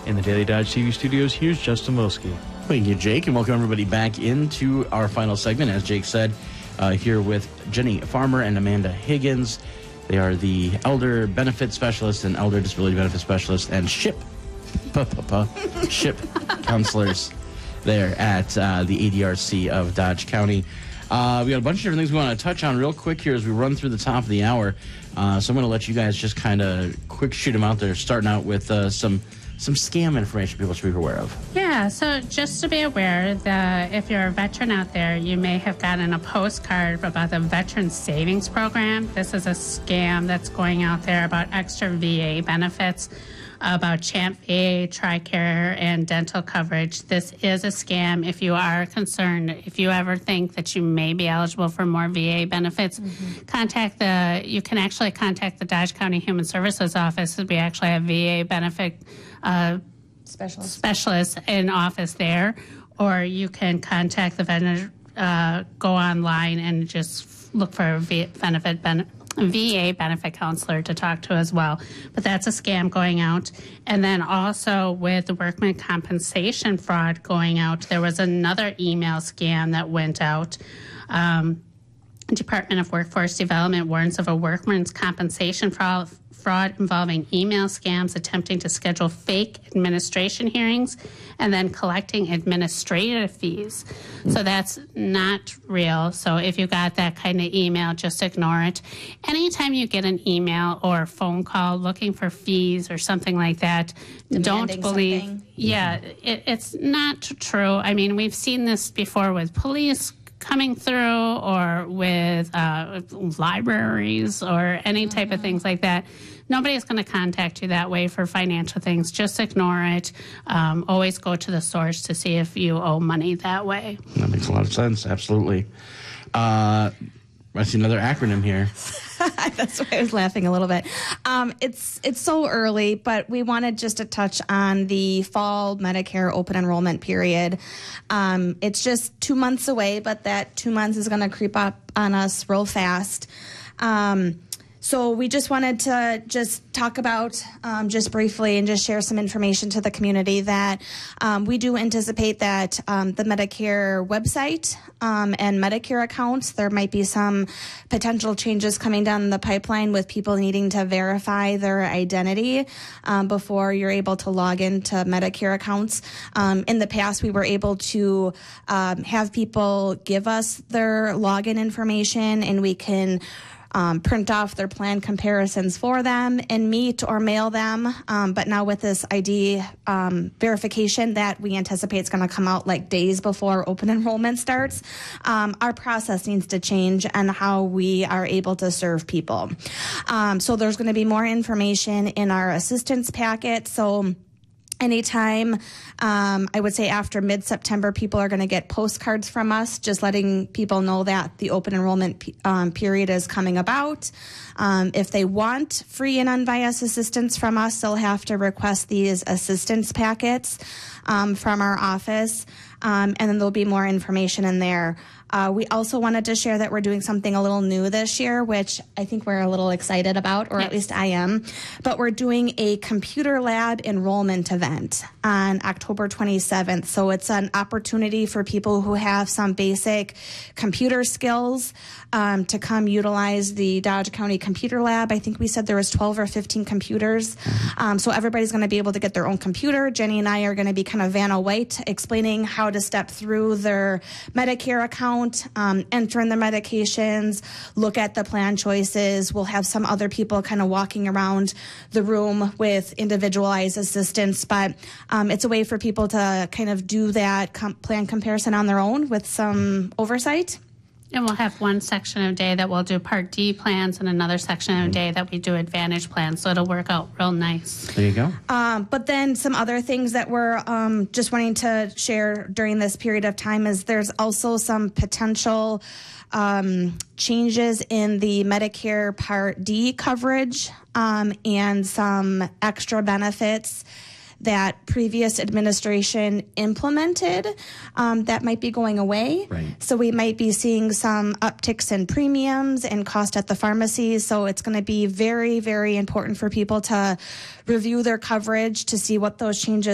In the Daily Dodge TV studios, here's Justin Wilski. Thank you, Jake, and welcome everybody back into our final segment. As Jake said, here with Jenny Farmer and Amanda Higgins. They are the Elder Benefit Specialist and Elder Disability Benefit Specialist and SHIP counselors there at the ADRC of Dodge County. We got a bunch of different things we want to touch on real quick here as we run through the top of the hour. So I'm going to let you guys just kind of quick shoot them out there, starting out with some scam information people should be aware of. Yeah, so just to be aware that if you're a veteran out there, you may have gotten a postcard about the Veteran Savings Program. This is a scam that's going out there about extra VA benefits, about CHAMP VA, TRICARE, and dental coverage. This is a scam. If you are concerned, if you ever think that you may be eligible for more VA benefits, you can actually contact the Dodge County Human Services Office. We actually have VA benefit specialists in office there, or you can contact the vendor, go online and just look for a VA benefit counselor to talk to as well. But that's a scam going out. And then also with the workman compensation fraud going out, there was another email scam that went out. Department of Workforce Development warns of a workman's compensation fraud involving email scams attempting to schedule fake administration hearings and then collecting administrative fees. So that's not real. So if you got that kind of email, just ignore it. Anytime you get an email or a phone call looking for fees or something like that, don't believe. Something. Yeah, it's not true. I mean, we've seen this before with police coming through or with libraries or any type of things like that. Nobody's going to contact you that way for financial things. Just ignore it. Always go to the source to see if you owe money that way. That makes a lot of sense. Absolutely. I see another acronym here. That's why I was laughing a little bit. It's so early, but we wanted just to touch on the fall Medicare open enrollment period. It's just 2 months away, but that 2 months is going to creep up on us real fast. So we just wanted to just talk about just briefly and just share some information to the community that we do anticipate that the Medicare website and Medicare accounts, there might be some potential changes coming down the pipeline with people needing to verify their identity before you're able to log into Medicare accounts. In the past, we were able to have people give us their login information and we can print off their plan comparisons for them and meet or mail them. But now with this ID verification that we anticipate is going to come out like days before open enrollment starts, our process needs to change and how we are able to serve people. So there's going to be more information in our assistance packet. So anytime, I would say after mid-September, people are going to get postcards from us, just letting people know that the open enrollment period is coming about. If they want free and unbiased assistance from us, they'll have to request these assistance packets from our office, and then there'll be more information in there. We also wanted to share that we're doing something a little new this year, which I think we're a little excited about, or at least I am. But we're doing a computer lab enrollment event on October 27th. So it's an opportunity for people who have some basic computer skills to come utilize the Dodge County Computer Lab. I think we said there was 12 or 15 computers. So everybody's going to be able to get their own computer. Jenny and I are going to be kind of Vanna White explaining how to step through their Medicare account, enter in their medications, look at the plan choices. We'll have some other people kind of walking around the room with individualized assistance, but it's a way for people to kind of do that plan comparison on their own with some oversight. And we'll have one section of day that we'll do Part D plans and another section of day that we do Advantage plans. So it'll work out real nice. There you go. But then some other things that we're just wanting to share during this period of time is there's also some potential changes in the Medicare Part D coverage and some extra benefits that previous administration implemented that might be going away. Right. So we might be seeing some upticks in premiums and cost at the pharmacies. So it's going to be very, very important for people to review their coverage to see what those changes